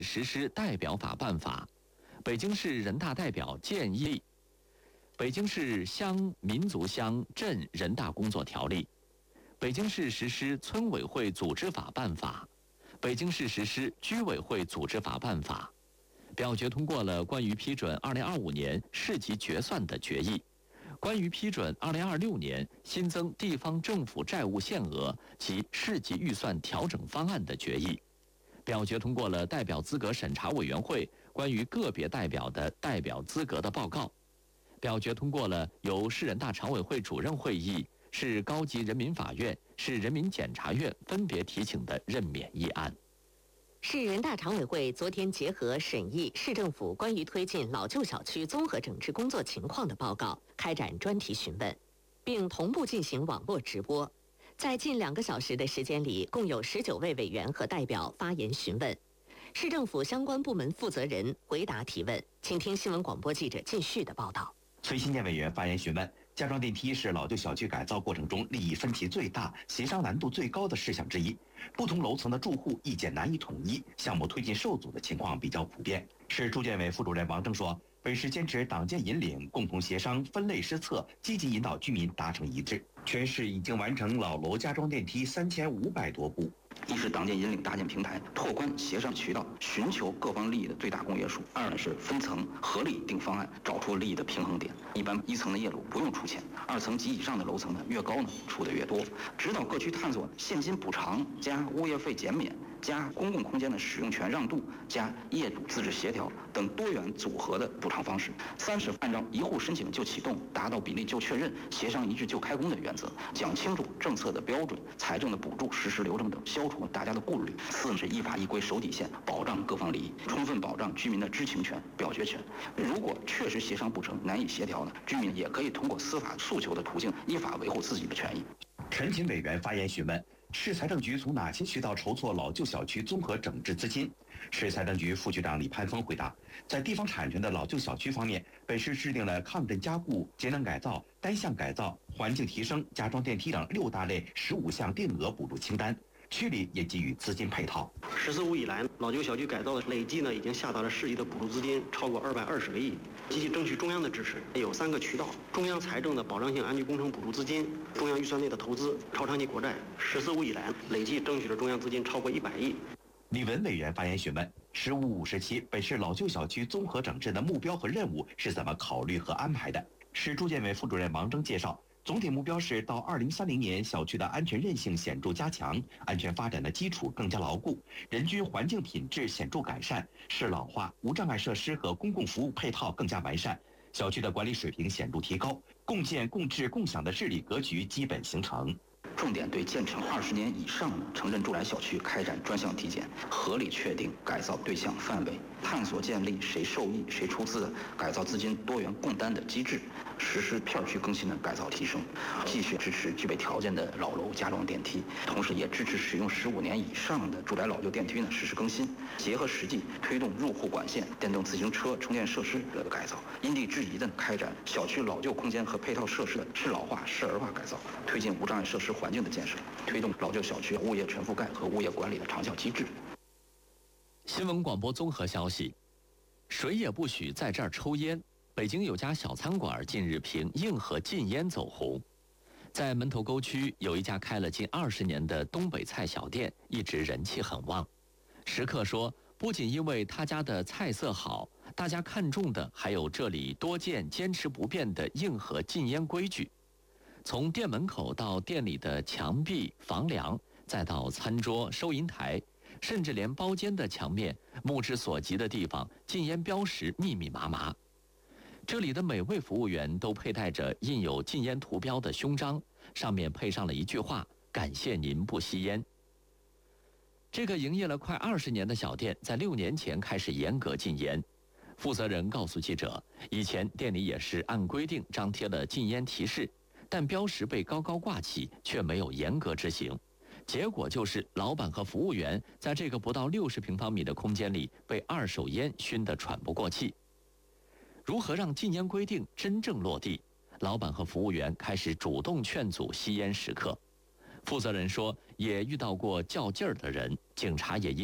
实施代表法办法，北京市人大代表建议北京市乡民族乡镇人大工作条例，北京市实施村委会组织法办法，北京市实施居委会组织法办法。表决通过了关于批准2025年市级决算的决议，关于批准2026年新增地方政府债务限额及市级预算调整方案的决议。表决通过了代表资格审查委员会关于个别代表的代表资格的报告。表决通过了由市人大常委会主任会议、市高级人民法院、市人民检察院分别提请的任免议案。 市人大常委会昨天结合审议市政府关于推进老旧小区综合整治工作情况的报告，开展专题询问，并同步进行网络直播。在近2个小时的时间里，共有19位委员和代表发言询问，市政府相关部门负责人回答提问。请听新闻广播记者靳旭的报道。 崔新建委员发言询问，家装电梯是老旧小区改造过程中利益分歧最大、协商难度最高的事项之一。不同楼层的住户意见难以统一，项目推进受阻的情况比较普遍。市住建委副主任王征说，北市坚持党建引领，共同协商，分类施策，积极引导居民达成一致。全市已经完成老楼加装电梯3500多部。 一是党建引领搭建平台，拓宽协商渠道，寻求各方利益的最大公约数；二呢是分层合理定方案，找出利益的平衡点。一般1层的业主不用出钱，2层及以上的楼层呢越高呢出的越多。指导各区探索现金补偿加物业费减免加公共空间的使用权让渡加业主自治协调等多元组合的补偿方式。3是按照一户申请就启动，达到比例就确认，协商一致就开工的原则，讲清楚政策的标准、财政的补助实施流程等，消除大家的顾虑。4是依法依规守底线，保障各方利益，充分保障居民的知情权、表决权。如果确实协商不成，难以协调呢，居民也可以通过司法诉求的途径，依法维护自己的权益。 陈勤委员发言询问，市财政局从哪些渠道筹措老旧小区综合整治资金？市财政局副局长李攀峰回答，在地方产权的老旧小区方面，北市制定了抗震加固、节能改造、单项改造、环境提升、加装电梯等6大类15项定额补助清单。区里也给予资金配套。 “十四五”以来，老旧小区改造的累计已经下达了市级的补助资金超过220个亿，积极争取中央的支持。有3个渠道：中央财政的保障性安居工程补助资金、中央预算内的投资、超长期国债。“十四五”以来，累计争取了中央资金超过100亿。 李文委员发言询问，“15·5时期北市老旧小区综合整治的目标和任务是怎么考虑和安排的？”市住建委副主任王征介绍，总体目标是到2030年，小区的安全韧性显著加强，安全发展的基础更加牢固，人居环境品质显著改善，适老化、无障碍设施和公共服务配套更加完善，小区的管理水平显著提高，共建共治共享的治理格局基本形成。 重点对建成20年以上的城镇住宅小区开展专项体检，合理确定改造对象范围，探索建立谁受益谁出资的改造资金多元共担的机制，实施片区更新的改造提升，继续支持具备条件的老楼加装电梯，同时也支持使用15年以上的住宅老旧电梯实施更新，结合实际推动入户管线、电动自行车充电设施的改造，因地制宜的开展小区老旧空间和配套设施的适老化、适儿化改造，推进无障碍设施环境的建设，推动老旧小区物业全覆盖和物业管理的长效机制。 新闻广播综合消息，谁也不许在这儿抽烟。北京有家小餐馆近日凭硬核禁烟走红。在门头沟区有一家开了近20年的东北菜小店，一直人气很旺。食客说，不仅因为他家的菜色好，大家看重的还有这里多见坚持不变的硬核禁烟规矩。从店门口到店里的墙壁、房梁，再到餐桌、收银台，甚至连包间的墙面，目之所及的地方，禁烟标识密密麻麻。这里的每位服务员都佩戴着印有禁烟图标的胸章，上面配上了一句话：“感谢您不吸烟。”这个营业了快20年的小店，在6年前开始严格禁烟。负责人告诉记者，以前店里也是按规定张贴了禁烟提示，但标识被高高挂起，却没有严格执行。结果就是老板和服务员在这个不到60平方米的空间里被2手烟熏得喘不过气。如何让禁烟规定真正落地？老板和服务员开始主动劝阻吸烟食客。负责人说，也遇到过较劲儿的人，警察也因